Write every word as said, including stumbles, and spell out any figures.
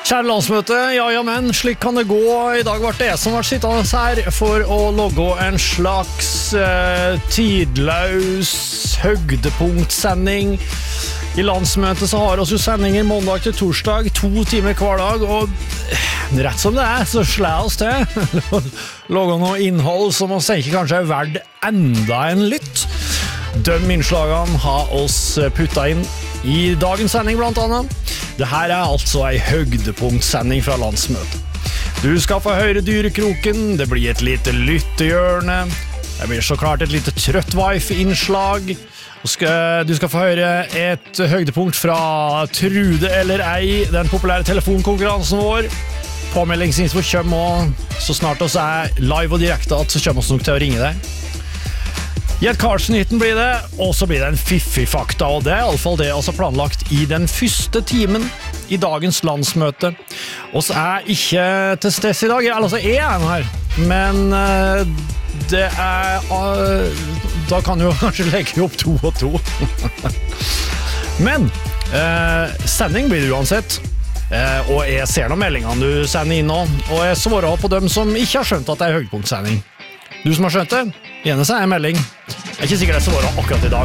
Kjære landsmøte, ja, ja, men slik kan det gå. I dag var det jeg som var sittende her for å logge en slags eh, tidløs høydepunktsending. I landsmøtet så har oss jo sendinger mandag til torsdag, to timer hver dag, og rett som det er, så slår oss til. Logge noe innhold som oss tenker kanskje er verdt enda en lytt. De innslagene har oss puttet inn i dagens sending blant annet. Dette er altså en høydepunktsending fra landsmøtet. Du skal få høre dyrekroken, det blir et lite lyttehjørne, det blir så klart et lite trøttwife-innslag, du skal få høre et høydepunkt fra Trude eller ei, den populære telefonkonkurransen vår. Påmeldingsinfo kommer også, så snart oss er live og direkte at så kommer oss nok til å ringe deg. Gjett Karlsen-hitten blir det, og så blir det en fiffig fakta, og det er i alle fall det altså planlagt i den første timen i dagens landsmøte. Og så er ikke til stess i dag, altså er jeg her, men uh, det er, uh, da kan du jo kanskje legge opp to og to. Men uh, sending blir det uansett, uh, og jeg ser noen meldingene du sender inn nå, og jeg svarer på dem som ikke har skjønt at det er høydepunktsending. Du som har skjønt det, gjerne seg en melding. Jeg er ikke sikker det svarer akkurat i dag.